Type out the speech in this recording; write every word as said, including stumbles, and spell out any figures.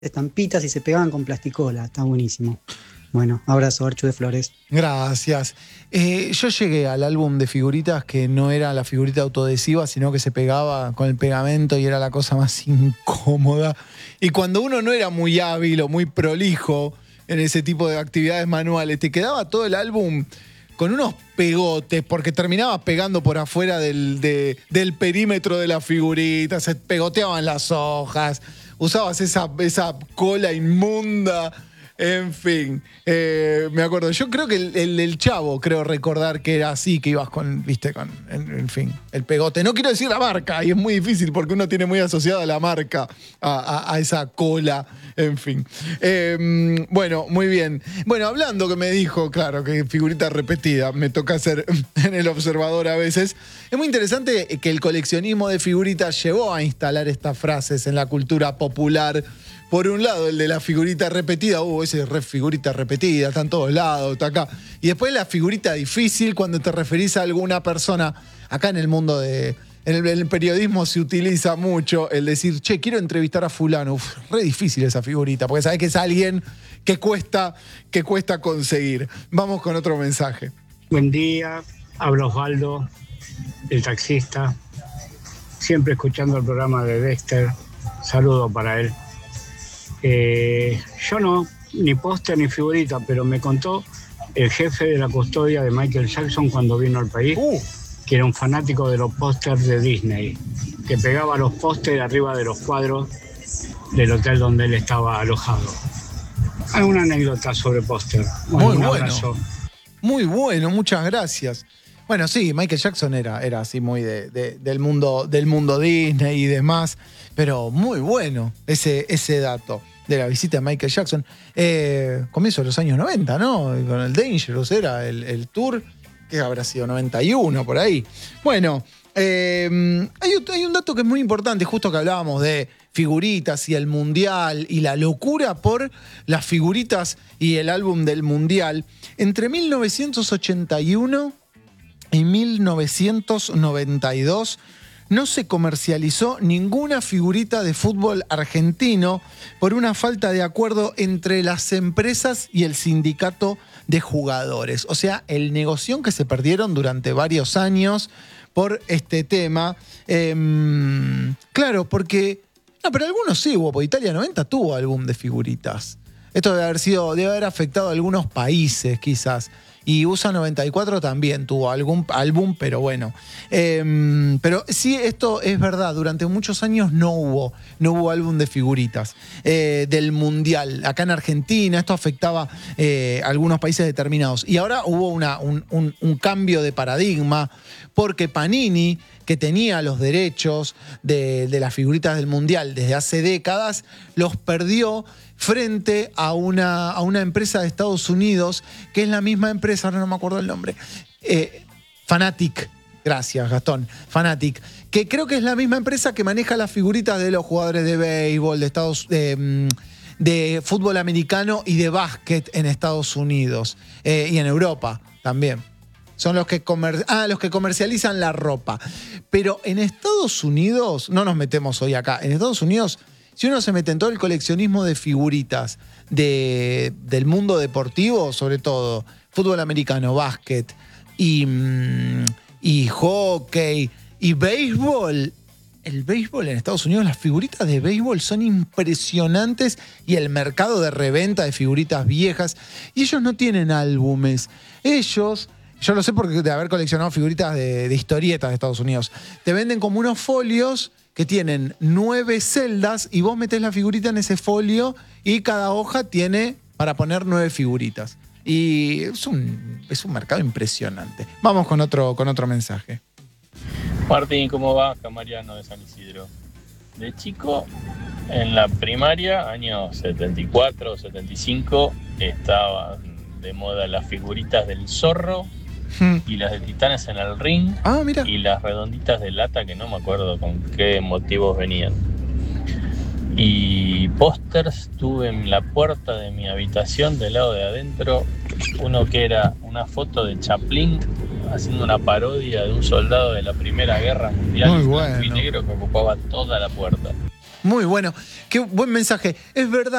estampitas y se pegaban con plasticola. Está buenísimo. Bueno, abrazo, Archu de Flores. Gracias. Eh, yo llegué al álbum de figuritas que no era la figurita autoadhesiva, sino que se pegaba con el pegamento y era la cosa más incómoda. Y cuando uno no era muy hábil o muy prolijo en ese tipo de actividades manuales, te quedaba todo el álbum con unos pegotes, porque terminabas pegando por afuera del, de, del perímetro de la figurita, se pegoteaban las hojas, usabas esa, esa cola inmunda. En fin, eh, me acuerdo. Yo creo que el, el, el Chavo, creo recordar que era así, que ibas con, viste, con, en, en fin, el pegote. No quiero decir la marca, y es muy difícil porque uno tiene muy asociada la marca a, a, a esa cola, en fin. Eh, bueno, muy bien. Bueno, hablando que me dijo, claro, que figurita repetida, me toca hacer en El Observador a veces. Es muy interesante que el coleccionismo de figuritas llevó a instalar estas frases en la cultura popular. Por un lado, el de la figurita repetida, uh, ese re figurita repetida, está en todos lados, está acá. Y después la figurita difícil, cuando te referís a alguna persona. Acá en el mundo de. En el, en el periodismo se utiliza mucho el decir, che, quiero entrevistar a fulano. Uf, re difícil esa figurita, porque sabés que es alguien que cuesta, que cuesta conseguir. Vamos con otro mensaje. Buen día, habla Osvaldo, el taxista. Siempre escuchando el programa de Dexter. Saludo para él. Eh, yo no, ni póster ni figurita, pero me contó el jefe de la custodia de Michael Jackson cuando vino al país, uh. que era un fanático de los pósters de Disney, que pegaba los pósters arriba de los cuadros del hotel donde él estaba alojado. Hay una anécdota sobre póster. Bueno, muy un bueno, abrazo. Muy bueno, muchas gracias. Bueno, sí, Michael Jackson era, era así muy de, de, del, mundo, del mundo Disney y demás, pero muy bueno ese, ese dato de la visita de Michael Jackson. Eh, comienzo de los años noventa, ¿no? Con el Dangerous era el, el tour, que habrá sido noventa y uno, por ahí. Bueno, eh, hay, hay un dato que es muy importante, justo que hablábamos de figuritas y el Mundial y la locura por las figuritas y el álbum del Mundial. Entre mil novecientos ochenta y uno y mil novecientos noventa y dos no se comercializó ninguna figurita de fútbol argentino por una falta de acuerdo entre las empresas y el sindicato de jugadores. O sea, el negocio que se perdieron durante varios años por este tema. Eh, claro, porque... No, pero algunos sí hubo, porque Italia noventa tuvo álbum de figuritas. Esto debe haber sido, debe haber afectado a algunos países, quizás. Y U S A noventa y cuatro también tuvo algún álbum, pero bueno. Eh, pero sí, esto es verdad. Durante muchos años no hubo, no hubo álbum de figuritas eh, del Mundial. Acá en Argentina esto afectaba eh, a algunos países determinados. Y ahora hubo una, un, un, un cambio de paradigma porque Panini, que tenía los derechos de, de las figuritas del Mundial desde hace décadas, los perdió frente a una, a una empresa de Estados Unidos, que es la misma empresa, ahora no me acuerdo el nombre, eh, Fanatic, gracias Gastón, Fanatic, que creo que es la misma empresa que maneja las figuritas de los jugadores de béisbol, de, Estados, de, de fútbol americano y de básquet en Estados Unidos eh, y en Europa también. Son los que, comer ah, los que comercializan la ropa. Pero en Estados Unidos, no nos metemos hoy acá, en Estados Unidos, si uno se mete en todo el coleccionismo de figuritas de, del mundo deportivo, sobre todo fútbol americano, básquet y, y hockey y béisbol, el béisbol en Estados Unidos, las figuritas de béisbol son impresionantes y el mercado de reventa de figuritas viejas, y ellos no tienen álbumes. Ellos... Yo lo sé porque de haber coleccionado figuritas de, de historietas de Estados Unidos. Te venden como unos folios que tienen nueve celdas y vos metés la figurita en ese folio y cada hoja tiene para poner nueve figuritas. Y es un, es un mercado impresionante. Vamos con otro, con otro mensaje. Martín, ¿cómo va? Acá Mariano de San Isidro. De chico, en la primaria, años setenta y cuatro, setenta y cinco, estaban de moda las figuritas del Zorro y las de Titanes en el ring. Ah, mira. Y las redonditas de lata, que no me acuerdo con qué motivos venían. Y pósters tuve en la puerta de mi habitación, del lado de adentro, uno que era una foto de Chaplin haciendo una parodia de un soldado de la Primera Guerra Mundial. Muy bueno. Y negro, que ocupaba toda la puerta. Muy bueno. Qué buen mensaje. Es verdad.